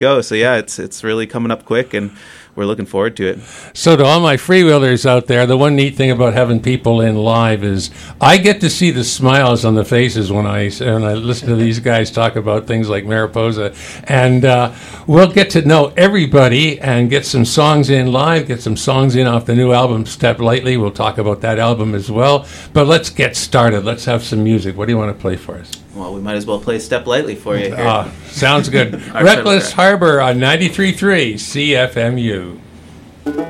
go. So yeah, it's really coming up quick, and we're looking forward to it. So to all my freewheelers out there, the one neat thing about having people in live is I get to see the smiles on the faces when I listen to these guys talk about things like Mariposa, and we'll get to know everybody and get some songs in live, get some songs in off the new album, Step Lightly. We'll talk about that album as well. But let's get started. Let's have some music. What do you want to play for us? Well, we might as well play Step Lightly for you here. Sounds good. Reckless Harbor on 93.3 CFMU.